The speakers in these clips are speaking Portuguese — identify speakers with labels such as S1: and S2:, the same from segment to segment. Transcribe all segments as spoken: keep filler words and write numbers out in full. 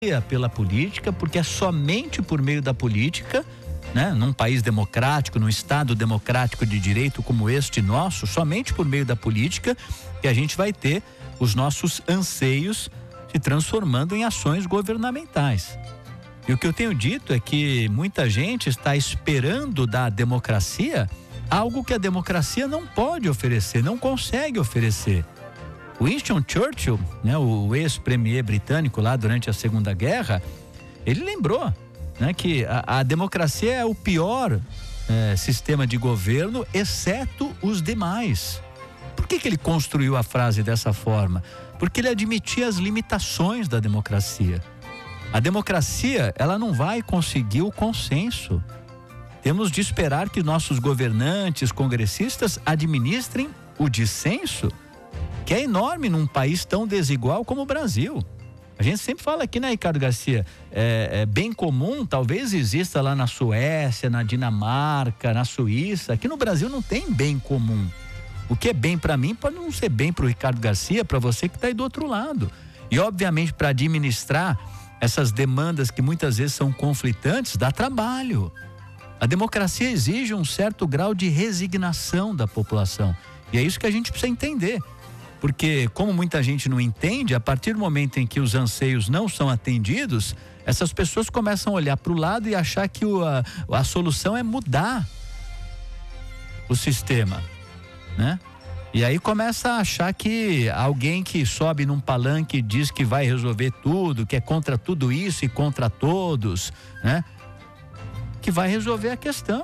S1: pela política, porque é somente por meio da política, né, num país democrático, num estado democrático de direito como este nosso, somente por meio da política que a gente vai ter os nossos anseios se transformando em ações governamentais. E o que eu tenho dito é que muita gente está esperando da democracia algo que a democracia não pode oferecer, não consegue oferecer. Winston Churchill, né, o ex-premier britânico lá durante a Segunda Guerra, ele lembrou, né, que a, a democracia é o pior é, sistema de governo, exceto os demais. Por que que ele construiu a frase dessa forma? Porque ele admitia as limitações da democracia. A democracia, ela não vai conseguir o consenso. Temos de esperar que nossos governantes, congressistas administrem o dissenso, que é enorme num país tão desigual como o Brasil. A gente sempre fala aqui, né, Ricardo Garcia, é, é bem comum, talvez exista lá na Suécia, na Dinamarca, na Suíça. Aqui no Brasil não tem bem comum. O que é bem para mim pode não ser bem para o Ricardo Garcia, para você que está aí do outro lado. E obviamente para administrar essas demandas que muitas vezes são conflitantes, dá trabalho. A democracia exige um certo grau de resignação da população. E é isso que a gente precisa entender. Porque, como muita gente não entende, a partir do momento em que os anseios não são atendidos, essas pessoas começam a olhar para o lado e achar que o, a, a solução é mudar o sistema, né? E aí começa a achar que alguém que sobe num palanque e diz que vai resolver tudo, que é contra tudo isso e contra todos, né, que vai resolver a questão.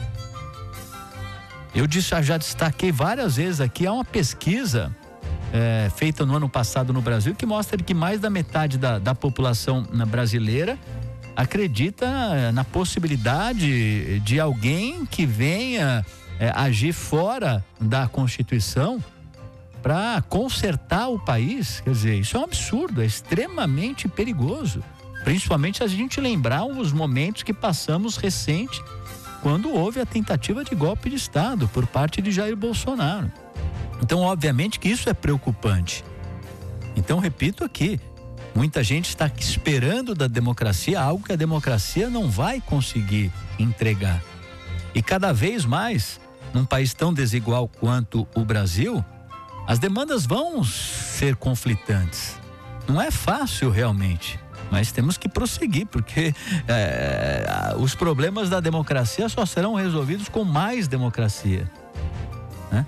S1: Eu disse, já destaquei várias vezes aqui, há uma pesquisa É, feita no ano passado no Brasil, que mostra que mais da metade da, da população brasileira acredita na possibilidade de alguém que venha é, agir fora da Constituição para consertar o país. Quer dizer, isso é um absurdo, é extremamente perigoso, principalmente se a gente lembrar os momentos que passamos recente, quando houve a tentativa de golpe de Estado por parte de Jair Bolsonaro. Então, obviamente que isso é preocupante. Então, repito aqui, muita gente está esperando da democracia algo que a democracia não vai conseguir entregar. E cada vez mais, num país tão desigual quanto o Brasil, as demandas vão ser conflitantes. Não é fácil realmente, mas temos que prosseguir, porque é, os problemas da democracia só serão resolvidos com mais democracia, né?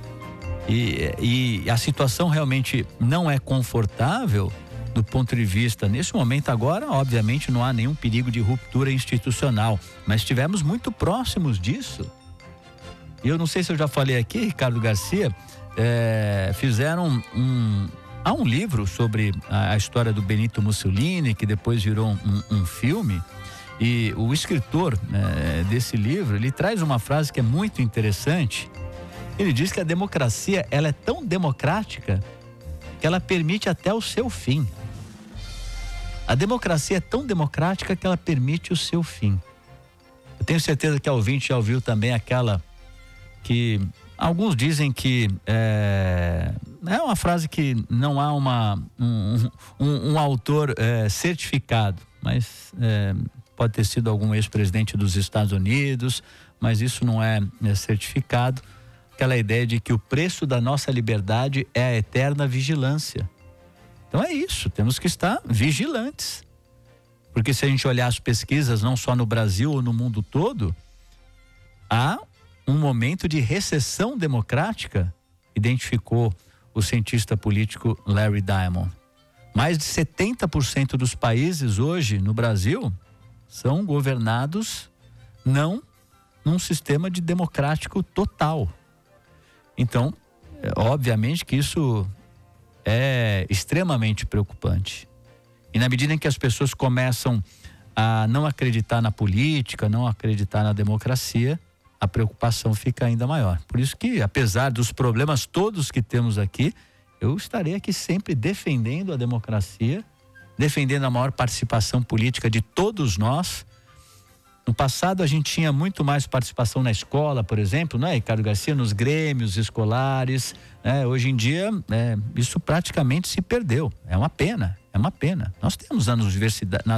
S1: E, e a situação realmente não é confortável do ponto de vista, nesse momento agora, obviamente não há nenhum perigo de ruptura institucional, mas estivemos muito próximos disso. E eu não sei se eu já falei aqui, Ricardo Garcia, é, fizeram um, há um livro sobre a, a história do Benito Mussolini, que depois virou um, um filme, e o escritor é, desse livro, ele traz uma frase que é muito interessante. Ele diz que a democracia, ela é tão democrática que ela permite até o seu fim. A democracia é tão democrática que ela permite o seu fim. Eu tenho certeza que a ouvinte já ouviu também aquela que alguns dizem que é, é uma frase que não há uma, um, um, um autor é, certificado, mas é, pode ter sido algum ex-presidente dos Estados Unidos, mas isso não é, é certificado. Aquela ideia de que o preço da nossa liberdade é a eterna vigilância. Então é isso, temos que estar vigilantes. Porque se a gente olhar as pesquisas, não só no Brasil ou no mundo todo, há um momento de recessão democrática, identificou o cientista político Larry Diamond. Mais de setenta por cento dos países hoje no Brasil são governados não num sistema de democrático total. Então, obviamente que isso é extremamente preocupante. E na medida em que as pessoas começam a não acreditar na política, não acreditar na democracia, a preocupação fica ainda maior. Por isso que, apesar dos problemas todos que temos aqui, eu estarei aqui sempre defendendo a democracia, defendendo a maior participação política de todos nós. No passado a gente tinha muito mais participação na escola, por exemplo, né, Ricardo Garcia, nos grêmios escolares, né? Hoje em dia, é, isso praticamente se perdeu. É uma pena. É uma pena. Nós temos nas universidades,